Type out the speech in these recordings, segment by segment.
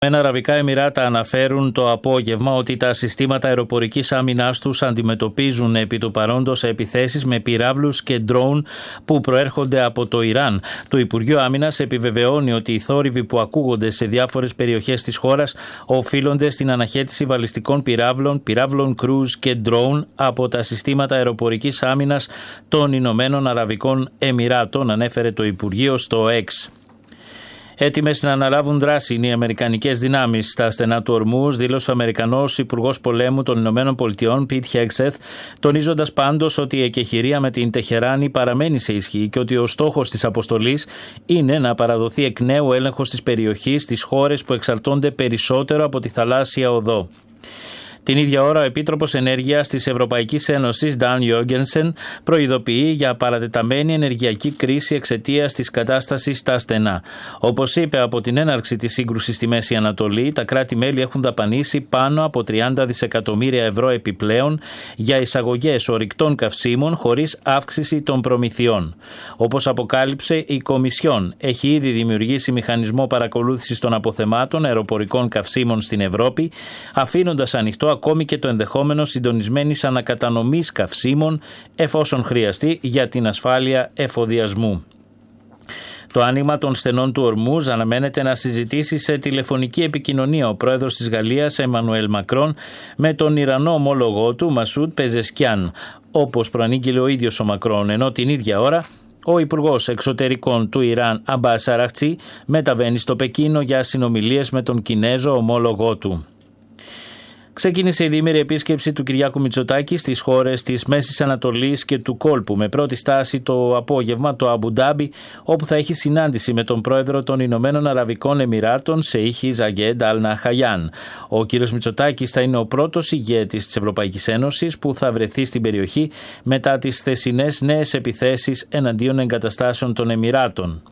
Αραβικά Εμιράτα αναφέρουν το απόγευμα ότι τα συστήματα αεροπορικής άμυνας τους αντιμετωπίζουν επί του παρόντος επιθέσεις με πυράβλους και ντρόουν που προέρχονται από το Ιράν. Το Υπουργείο Άμυνας επιβεβαιώνει ότι οι θόρυβοι που ακούγονται σε διάφορες περιοχές της χώρας οφείλονται στην αναχέτηση βαλιστικών πυράβλων κρούζ και ντρόουν από τα συστήματα αεροπορικής άμυνας των Ηνωμένων Αραβικών Εμιράτων, ανέφερε το Υπουργείο στο X. Έτοιμες να αναλάβουν δράση είναι οι αμερικανικές δυνάμεις στα στενά του Ορμούζ, δήλωσε ο Αμερικανός Υπουργός Πολέμου των Ηνωμένων Πολιτειών, Πιτ Χέγκσεθ, τονίζοντας πάντως ότι η εκεχηρία με την Τεχεράνη παραμένει σε ισχύ και ότι ο στόχος της αποστολής είναι να παραδοθεί εκ νέου έλεγχος της περιοχής στις χώρες που εξαρτώνται περισσότερο από τη θαλάσσια οδό. Την ίδια ώρα, ο Επίτροπος Ενέργειας της Ευρωπαϊκής Ένωσης, Dan Jorgensen, προειδοποιεί για παρατεταμένη ενεργειακή κρίση εξαιτίας της κατάστασης στα στενά. Όπως είπε, από την έναρξη της σύγκρουσης στη Μέση Ανατολή, τα κράτη-μέλη έχουν δαπανίσει πάνω από 30 δισεκατομμύρια ευρώ επιπλέον για εισαγωγές ορυκτών καυσίμων χωρίς αύξηση των προμηθειών. Όπως αποκάλυψε, η Κομισιόν έχει ήδη δημιουργήσει μηχανισμό παρακολούθησης των αποθεμάτων αεροπορικών καυσίμων στην Ευρώπη, αφήνοντας ανοιχτό ακόμη και το ενδεχόμενο συντονισμένης ανακατανομής καυσίμων εφόσον χρειαστεί για την ασφάλεια εφοδιασμού. Το άνοιγμα των στενών του Ορμούζ αναμένεται να συζητήσει σε τηλεφωνική επικοινωνία ο πρόεδρος της Γαλλίας Εμμανουέλ Μακρόν με τον Ιρανό ομόλογό του Μασούντ Πεζεσκιάν, όπως προανήγγειλε ο ίδιος ο Μακρόν, ενώ την ίδια ώρα ο Υπουργός Εξωτερικών του Ιράν Αμπάς Αραχτσί μεταβαίνει στο Πεκίνο για συνομιλίες με τον Κινέζο ομόλογό του. Ξεκίνησε η διήμερη επίσκεψη του Κυριάκου Μητσοτάκη στις χώρες της Μέσης Ανατολής και του κόλπου, με πρώτη στάση το απόγευμα το Αμπου Ντάμπι, όπου θα έχει συνάντηση με τον πρόεδρο των Ηνωμένων Αραβικών Εμιράτων, Σεΐχη Ζαγέντ Αλ Ναχαγιάν. Ο κ. Μητσοτάκης θα είναι ο πρώτος ηγέτης της Ευρωπαϊκής Ένωσης που θα βρεθεί στην περιοχή μετά τις χθεσινές νέες επιθέσεις εναντίον εγκαταστάσεων των Εμιράτων.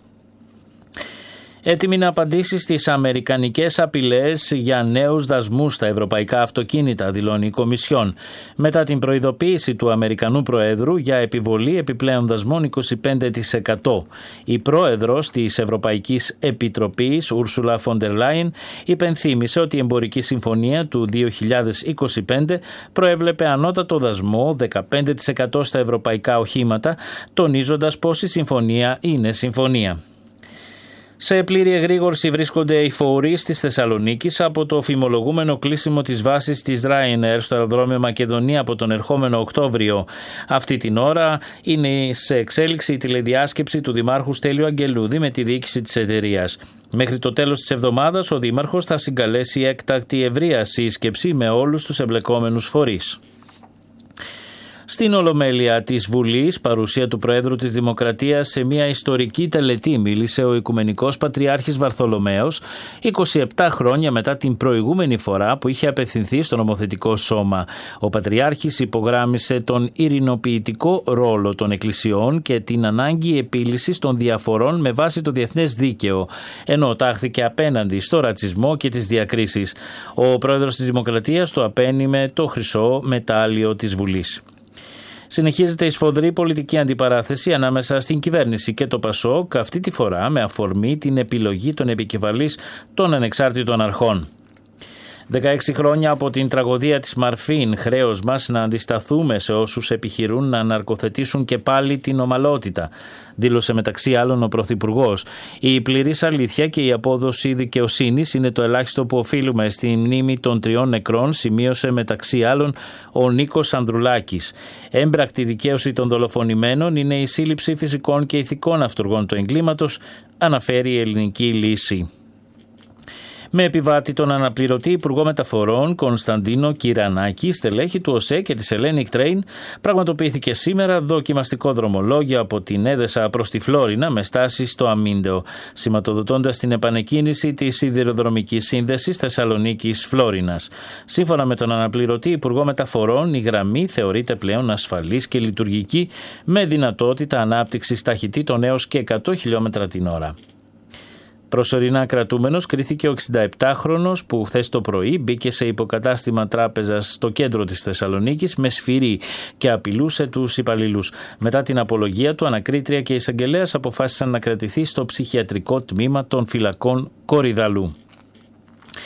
Έτοιμη να απαντήσει στις αμερικανικές απειλές για νέους δασμούς στα ευρωπαϊκά αυτοκίνητα, δηλώνει η Κομισιόν, μετά την προειδοποίηση του Αμερικανού Προέδρου για επιβολή επιπλέον δασμών 25%. Η πρόεδρος της Ευρωπαϊκής Επιτροπής, Ούρσουλα Φοντερ Λάιεν, υπενθύμησε ότι η εμπορική συμφωνία του 2025 προέβλεπε ανώτατο δασμό 15% στα ευρωπαϊκά οχήματα, τονίζοντας πως η συμφωνία είναι συμφωνία. Σε πλήρη εγρήγορση βρίσκονται οι φορείς της Θεσσαλονίκης από το φημολογούμενο κλείσιμο της βάσης της Ryanair στο αεροδρόμιο Μακεδονία από τον ερχόμενο Οκτώβριο. Αυτή την ώρα είναι σε εξέλιξη η τηλεδιάσκεψη του Δημάρχου Στέλιου Αγγελούδη με τη διοίκηση της εταιρείας. Μέχρι το τέλος της εβδομάδας ο Δήμαρχος θα συγκαλέσει έκτακτη ευρεία σύσκεψη με όλους τους εμπλεκόμενους φορείς. Στην Ολομέλεια της Βουλής, παρουσία του Προέδρου της Δημοκρατίας σε μια ιστορική τελετή, μίλησε ο Οικουμενικός Πατριάρχης Βαρθολομαίος 27 χρόνια μετά την προηγούμενη φορά που είχε απευθυνθεί στο νομοθετικό σώμα. Ο Πατριάρχης υπογράμμισε τον ειρηνοποιητικό ρόλο των εκκλησιών και την ανάγκη επίλυσης των διαφορών με βάση το διεθνές δίκαιο, ενώ τάχθηκε απέναντι στο ρατσισμό και τις διακρίσεις. Ο Πρόεδρος της Δημοκρατίας το απένιμε το χρυσό μετάλλιο της Βουλής. Συνεχίζεται η σφοδρή πολιτική αντιπαράθεση ανάμεσα στην κυβέρνηση και το ΠΑΣΟΚ, αυτή τη φορά με αφορμή την επιλογή των επικεφαλής των ανεξάρτητων αρχών. 16 χρόνια από την τραγωδία της Μαρφίν, χρέος μας να αντισταθούμε σε όσους επιχειρούν να ναρκοθετήσουν και πάλι την ομαλότητα, δήλωσε μεταξύ άλλων ο Πρωθυπουργός. Η πληρής αλήθεια και η απόδοση δικαιοσύνης είναι το ελάχιστο που οφείλουμε στη μνήμη των 3 νεκρών, σημείωσε μεταξύ άλλων ο Νίκος Ανδρουλάκης. Έμπρακτη δικαίωση των δολοφονημένων είναι η σύλληψη φυσικών και ηθικών αυτουργών του εγκλήματος, αναφέρει η Ελληνική Λύση. Με επιβάτη τον αναπληρωτή Υπουργό Μεταφορών Κωνσταντίνο Κυρανάκη, στελέχη του ΟΣΕ και της Hellenic Train, πραγματοποιήθηκε σήμερα δοκιμαστικό δρομολόγιο από την Έδεσα προς τη Φλόρινα με στάση στο Αμίντεο, σηματοδοτώντας την επανεκκίνηση της σιδηροδρομικής σύνδεσης Θεσσαλονίκης-Φλόρινας. Σύμφωνα με τον αναπληρωτή Υπουργό Μεταφορών, η γραμμή θεωρείται πλέον ασφαλής και λειτουργική, με δυνατότητα ανάπτυξης ταχυτήτων έως και 100 χιλιόμετρα την ώρα. Προσωρινά κρατούμενος κρίθηκε ο 67χρονος που χθες το πρωί μπήκε σε υποκατάστημα τράπεζας στο κέντρο της Θεσσαλονίκης με σφυρί και απειλούσε τους υπαλλήλους. Μετά την απολογία του, ανακρίτρια και εισαγγελέας αποφάσισαν να κρατηθεί στο ψυχιατρικό τμήμα των φυλακών Κορυδαλού.